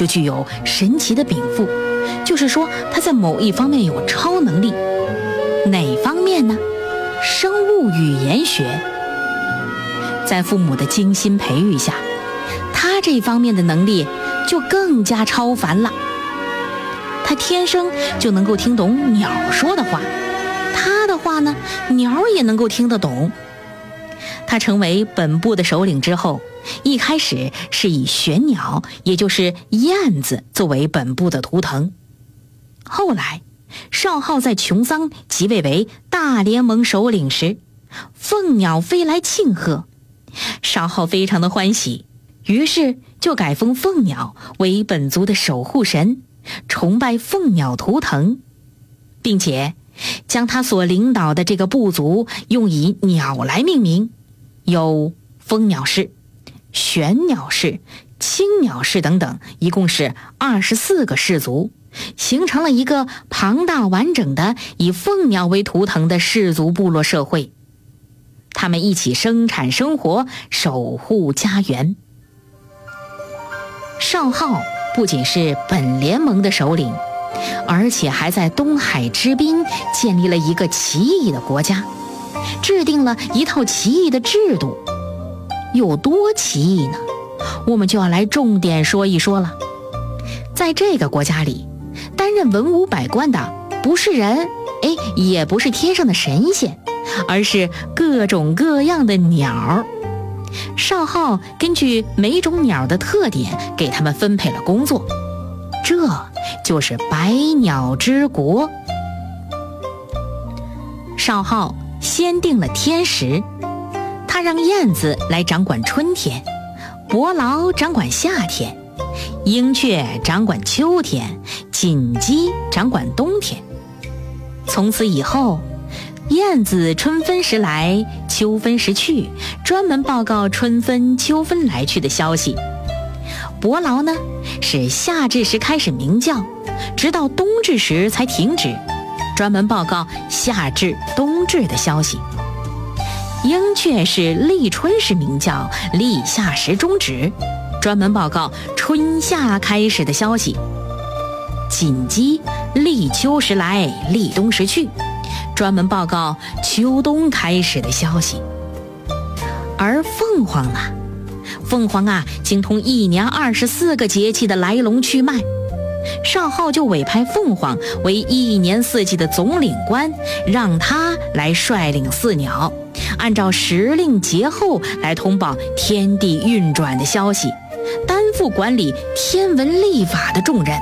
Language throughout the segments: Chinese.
就具有神奇的禀赋，就是说他在某一方面有超能力。哪方面呢？生物语言学。在父母的精心培育下，他这方面的能力就更加超凡了。他天生就能够听懂鸟说的话，他的话呢，鸟也能够听得懂。他成为本部的首领之后，一开始是以玄鸟，也就是燕子作为本部的图腾。后来少昊在穹桑即位为大联盟首领时，凤鸟飞来庆贺，少昊非常的欢喜，于是就改封凤鸟为本族的守护神，崇拜凤鸟图腾，并且将他所领导的这个部族用以鸟来命名，有蜂鸟氏、玄鸟氏、青鸟氏等等，一共是24个氏族，形成了一个庞大完整的以凤鸟为图腾的氏族部落社会。他们一起生产生活，守护家园。少昊不仅是本联盟的首领，而且还在东海之滨建立了一个奇异的国家，制定了一套奇异的制度。有多奇异呢？我们就要来重点说一说了。在这个国家里，担任文武百官的不是人，也不是天上的神仙，而是各种各样的鸟。少昊根据每种鸟的特点给他们分配了工作，这就是百鸟之国。少昊先定了天时，他让燕子来掌管春天，伯劳掌管夏天，鹰雀掌管秋天，锦鸡掌管冬天。从此以后，燕子春分时来，秋分时去，专门报告春分、秋分来去的消息。伯劳呢，是夏至时开始鸣叫，直到冬至时才停止，专门报告夏至、冬至的消息。鹰雀是立春时鸣叫，立夏时终止，专门报告春夏开始的消息。锦鸡立秋时来，立冬时去，专门报告秋冬开始的消息。而凤凰呢？凤凰啊，精通一年24个节气的来龙去脉。少昊就委派凤凰为一年4季的总领官，让他来率领4鸟，按照时令节候来通报天地运转的消息，担负管理天文历法的重任。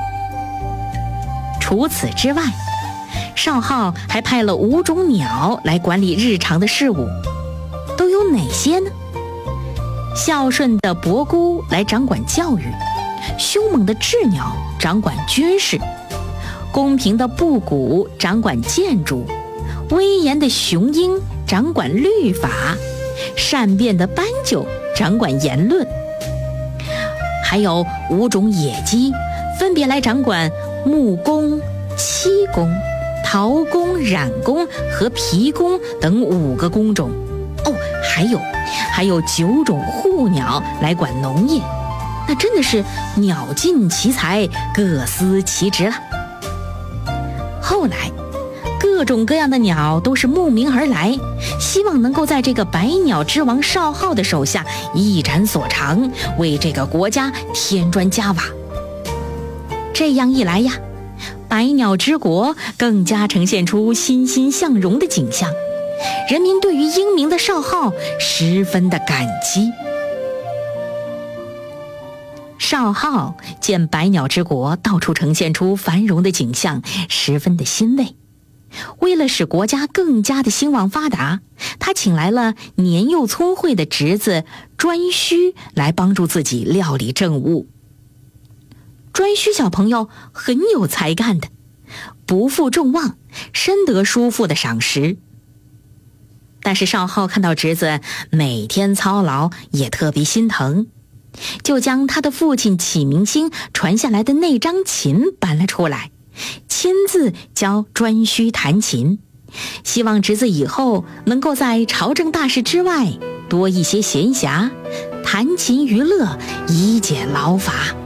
除此之外，少昊还派了5种鸟来管理日常的事务，都有哪些呢？孝顺的伯姑来掌管教育，凶猛的鸷鸟掌管军事，公平的布谷掌管建筑，威严的雄鹰掌管律法，善变的斑鸠掌管言论。还有5种野鸡，分别来掌管木工、漆工、陶工、染工和皮工等5个工种。还有9种护鸟来管农业。那真的是鸟尽其才，各司其职了。后来各种各样的鸟都是慕名而来，希望能够在这个百鸟之王少昊的手下一展所长，为这个国家添砖加瓦。这样一来呀，百鸟之国更加呈现出欣欣向荣的景象，人民对于英明的少昊十分的感激。少昊见百鸟之国到处呈现出繁荣的景象，十分的欣慰。为了使国家更加的兴旺发达，他请来了年幼聪慧的侄子颛顼来帮助自己料理政务。颛顼小朋友很有才干的，不负众望，深得叔父的赏识。但是少昊看到侄子每天操劳，也特别心疼，就将他的父亲启明星传下来的那张琴搬了出来，亲自教颛顼弹琴，希望侄子以后能够在朝政大事之外多一些闲暇，弹琴娱乐，以解劳乏。